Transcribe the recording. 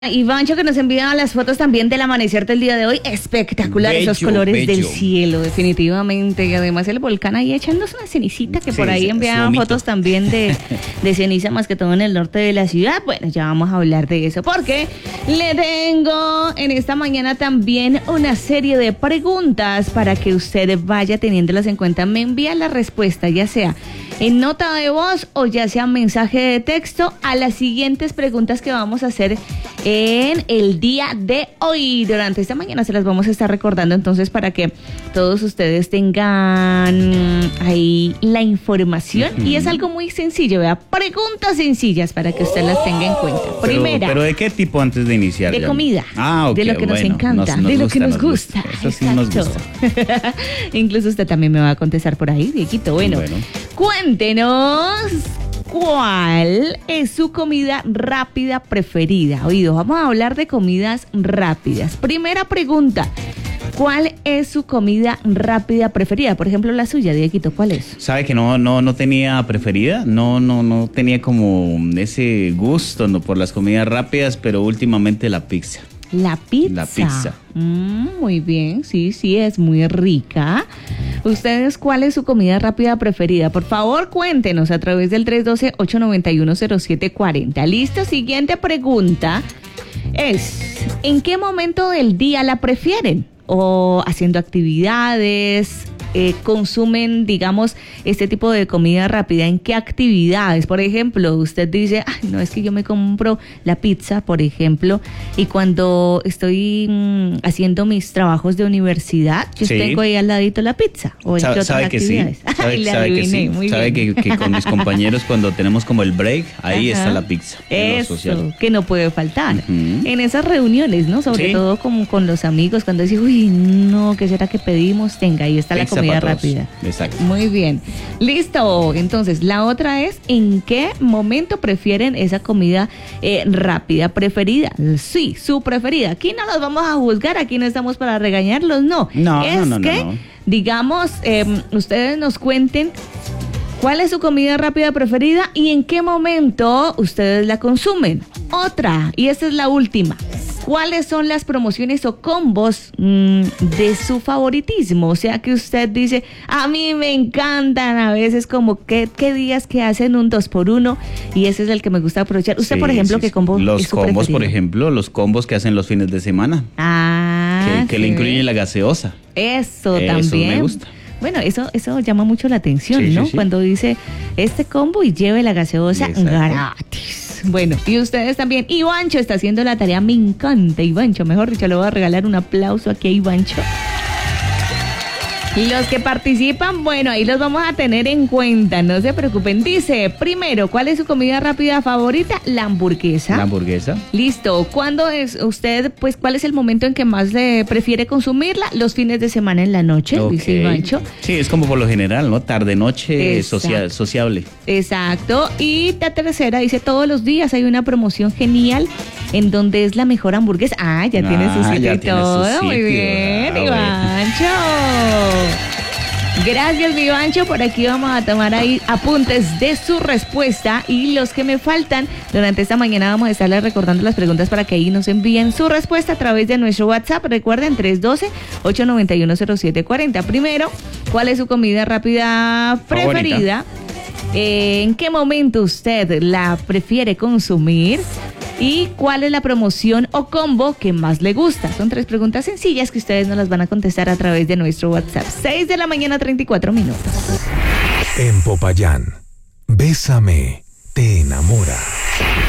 Ivancho, que nos envía las fotos también del amanecer del día de hoy. Espectacular, esos colores del cielo, definitivamente. Y además el volcán ahí echándose una cenicita, que por ahí enviaban fotos también de ceniza, más que todo en el norte de la ciudad. Bueno, ya vamos a hablar de eso, porque le tengo en esta mañana también una serie de preguntas para que usted vaya teniéndolas en cuenta. Me envía la respuesta, ya sea en nota de voz o ya sea mensaje de texto, a las siguientes preguntas que vamos a hacer en el día de hoy. Durante esta mañana se las vamos a estar recordando, entonces, para que todos ustedes tengan ahí la información. Y es algo muy sencillo, vea, preguntas sencillas para que usted las tenga en cuenta. Primera. ¿Pero de qué tipo antes de iniciar? De comida. Ok, de lo que nos encanta, de lo que nos gusta. Eso sí nos gusta. Incluso usted también me va a contestar por ahí, Dieguito. Bueno, cuéntenos, ¿cuál es su comida rápida preferida? Oído, vamos a hablar de comidas rápidas. Primera pregunta, ¿cuál es su comida rápida preferida? Por ejemplo, la suya, Dieguito, ¿cuál es? ¿Sabe que no tenía preferida? No tenía como ese gusto por las comidas rápidas, pero últimamente la pizza. La pizza. La pizza. Muy bien, sí, es muy rica. ¿Ustedes cuál es su comida rápida preferida? Por favor, cuéntenos a través del 312-891-0740. ¿Listo? Siguiente pregunta es, ¿en qué momento del día la prefieren? ¿O haciendo actividades? ¿Consumen, digamos, este tipo de comida rápida? ¿En qué actividades? Por ejemplo, usted dice, ay, no, es que yo me compro la pizza, por ejemplo, y cuando estoy haciendo mis trabajos de universidad, yo tengo ahí al ladito la pizza. ¿O en qué otras actividades? Sabe que con mis compañeros, cuando tenemos como el break, ahí está la pizza. Eso, que no puede faltar. En esas reuniones, ¿no? Sobre todo como con los amigos, cuando dicen, uy, no, ¿qué será que pedimos? Tenga, ahí está la comida rápida. Exacto. Muy bien. Listo. Entonces, la otra es, ¿en qué momento prefieren esa comida rápida preferida? Sí, su preferida. Aquí no los vamos a juzgar, aquí no estamos para regañarlos, no. No. Digamos, ustedes nos cuenten cuál es su comida rápida preferida y en qué momento ustedes la consumen. Otra, y esta es la última. ¿Cuáles son las promociones o combos de su favoritismo? O sea, que usted dice, a mí me encantan a veces, como qué días que hacen un 2x1 y ese es el que me gusta aprovechar. Usted, por ejemplo, ¿qué combo es su Los combos, preferido? por ejemplo, los combos que hacen los fines de semana. Que le incluyen la gaseosa. Eso también. Eso me gusta. Bueno, eso llama mucho la atención, ¿no? Sí. Cuando dice este combo y lleve la gaseosa gratis. Bueno, y ustedes también. Ivancho está haciendo la tarea, me encanta Ivancho. Mejor dicho, le voy a regalar un aplauso aquí a Ivancho. Los que participan, bueno, ahí los vamos a tener en cuenta, no se preocupen. Dice, primero, ¿cuál es su comida rápida favorita? La hamburguesa. La hamburguesa. Listo. ¿Cuándo es usted, pues, cuál es el momento en que más le prefiere consumirla? Los fines de semana en la noche, dice Ivancho. Sí, es como por lo general, ¿no? Tarde-noche sociable. Exacto. Y la tercera dice, todos los días hay una promoción genial en donde es la mejor hamburguesa. Ah, ya tiene su sitio y todo. Muy bien, Ivancho. Gracias, Vivancho. Por aquí vamos a tomar ahí apuntes de su respuesta, y los que me faltan durante esta mañana vamos a estarles recordando las preguntas para que ahí nos envíen su respuesta a través de nuestro WhatsApp. Recuerden, 312-891-0740. Primero, ¿cuál es su comida rápida preferida? ¿En qué momento usted la prefiere consumir? ¿Y cuál es la promoción o combo que más le gusta? Son 3 preguntas sencillas que ustedes nos las van a contestar a través de nuestro WhatsApp. 6:34 a.m. En Popayán, Bésame, te enamora.